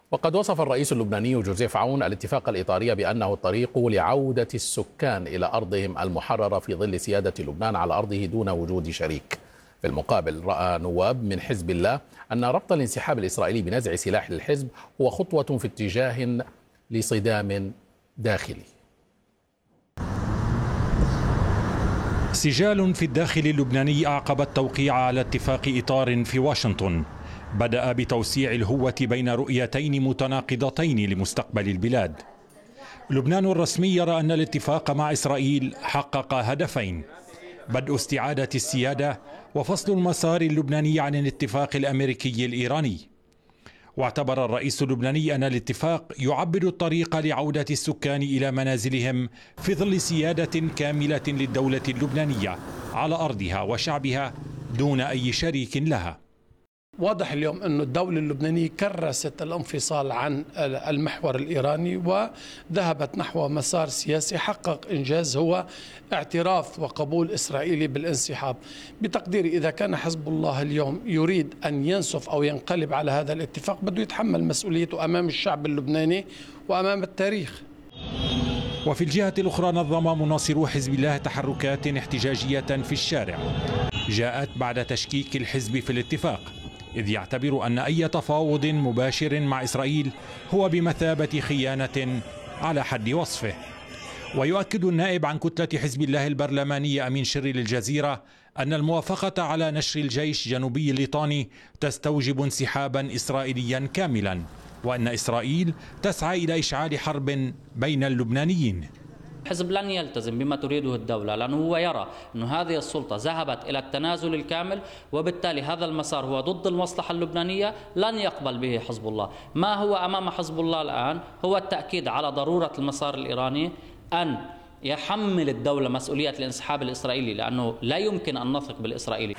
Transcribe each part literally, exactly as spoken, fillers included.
وقد وصف الرئيس اللبناني جوزيف عون الاتفاق الإطاري بأنه الطريق لعودة السكان إلى أرضهم المحررة في ظل سيادة لبنان على أرضه دون وجود شريك. في المقابل رأى نواب من حزب الله أن ربط الانسحاب الإسرائيلي بنزع سلاح للحزب هو خطوة في اتجاه لصدام داخلي. سجال في الداخل اللبناني أعقب التوقيع على اتفاق إطار في واشنطن بدأ بتوسيع الهوة بين رؤيتين متناقضتين لمستقبل البلاد. لبنان الرسمي يرى أن الاتفاق مع إسرائيل حقق هدفين: بدء استعادة السيادة وفصل المسار اللبناني عن الاتفاق الأمريكي الإيراني. واعتبر الرئيس اللبناني أن الاتفاق يعبد الطريق لعودة السكان إلى منازلهم في ظل سيادة كاملة للدولة اللبنانية على أرضها وشعبها دون أي شريك لها. واضح اليوم أن الدولة اللبنانية كرست الانفصال عن المحور الإيراني وذهبت نحو مسار سياسي حقق إنجاز هو اعتراف وقبول إسرائيلي بالانسحاب. بتقديري إذا كان حزب الله اليوم يريد أن ينسف أو ينقلب على هذا الاتفاق بده يتحمل مسؤوليته أمام الشعب اللبناني وأمام التاريخ. وفي الجهة الأخرى نظم مناصرو حزب الله تحركات احتجاجية في الشارع جاءت بعد تشكيك الحزب في الاتفاق، إذ يعتبر أن أي تفاوض مباشر مع إسرائيل هو بمثابة خيانة على حد وصفه. ويؤكد النائب عن كتلة حزب الله البرلماني أمين شري للجزيرة أن الموافقة على نشر الجيش جنوبي الليطاني تستوجب انسحابا إسرائيليا كاملا، وأن إسرائيل تسعى إلى إشعال حرب بين اللبنانيين. الحزب لن يلتزم بما تريده الدولة، لأنه هو يرى أن هذه السلطة ذهبت إلى التنازل الكامل، وبالتالي هذا المسار هو ضد المصلحة اللبنانية، لن يقبل به حزب الله. ما هو أمام حزب الله الآن هو التأكيد على ضرورة المسار الإيراني، أن يحمل الدولة مسؤولية الانسحاب الإسرائيلي، لأنه لا يمكن أن نثق بالإسرائيلي.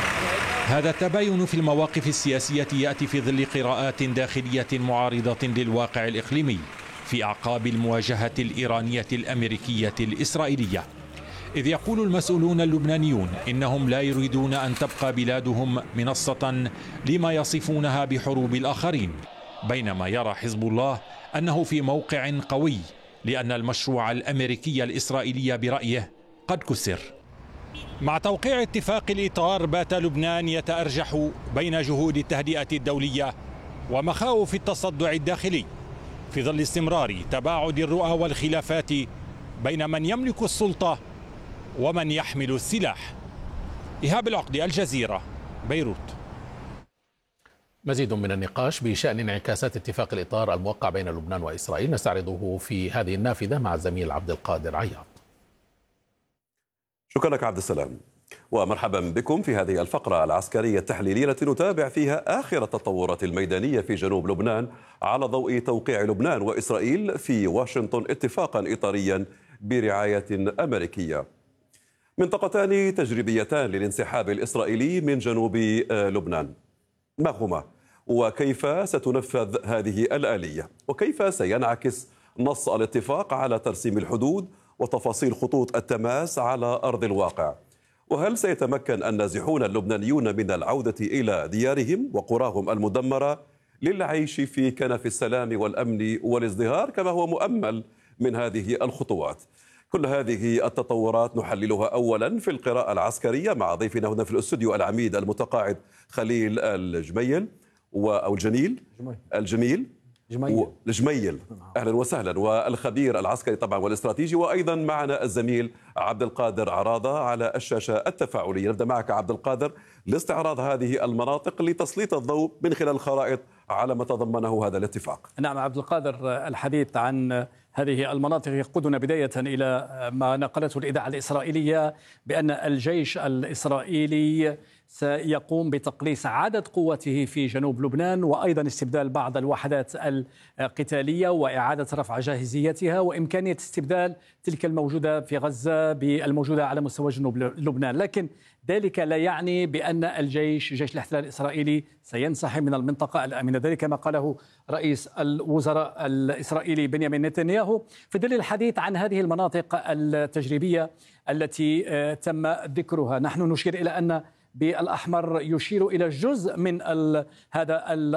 هذا التباين في المواقف السياسية يأتي في ظل قراءات داخلية معارضة للواقع الإقليمي في أعقاب المواجهة الإيرانية الأمريكية الإسرائيلية، إذ يقول المسؤولون اللبنانيون إنهم لا يريدون أن تبقى بلادهم منصة لما يصفونها بحروب الآخرين، بينما يرى حزب الله أنه في موقع قوي لأن المشروع الأمريكي الإسرائيلي برأيه قد كسر. مع توقيع اتفاق الإطار بات لبنان يتأرجح بين جهود التهدئة الدولية ومخاوف التصدع الداخلي في ظل استمرار تباعد الرؤى والخلافات بين من يملك السلطة ومن يحمل السلاح. إيهاب العقدي، الجزيرة، بيروت. مزيد من النقاش بشأن انعكاسات اتفاق الإطار الموقع بين لبنان وإسرائيل نستعرضه في هذه النافذة مع الزميل عبد القادر عياض. شكرا لك عبد السلام، ومرحبا بكم في هذه الفقرة العسكرية التحليلية التي نتابع فيها آخر التطورات الميدانية في جنوب لبنان على ضوء توقيع لبنان وإسرائيل في واشنطن اتفاقا إطاريا برعاية أمريكية. منطقتان تجريبيتان للانسحاب الإسرائيلي من جنوب لبنان، ما هما؟ وكيف ستنفذ هذه الآلية؟ وكيف سينعكس نص الاتفاق على ترسيم الحدود وتفاصيل خطوط التماس على أرض الواقع؟ وهل سيتمكن النازحون اللبنانيون من العودة إلى ديارهم وقراهم المدمرة للعيش في كنف السلام والأمن والازدهار كما هو مؤمل من هذه الخطوات؟ كل هذه التطورات نحللها أولا في القراءة العسكرية مع ضيفنا هنا في الاستوديو العميد المتقاعد خليل الجميل أو الجميل الجميل جميل. الجميل أهلا وسهلا، والخبير العسكري طبعا والاستراتيجي، وأيضا معنا الزميل عبد القادر عراضة على الشاشة التفاعلية. نبدأ معك عبد القادر لاستعراض هذه المناطق لتسليط الضوء من خلال الخرائط على ما تضمنه هذا الاتفاق. نعم عبد القادر، الحديث عن هذه المناطق يقودنا بداية إلى ما نقلته الإذاعة الإسرائيلية بأن الجيش الإسرائيلي سيقوم بتقليص عدد قوته في جنوب لبنان، وأيضا استبدال بعض الوحدات القتالية وإعادة رفع جاهزيتها، وإمكانية استبدال تلك الموجودة في غزة بالموجودة على مستوى جنوب لبنان. لكن ذلك لا يعني بأن الجيش جيش الاحتلال الإسرائيلي سينسحب من المنطقة الآمنة، ذلك ما قاله رئيس الوزراء الإسرائيلي بنيامين نتنياهو في ظل الحديث عن هذه المناطق التجريبية التي تم ذكرها. نحن نشير إلى أن بالأحمر يشير إلى جزء من هذا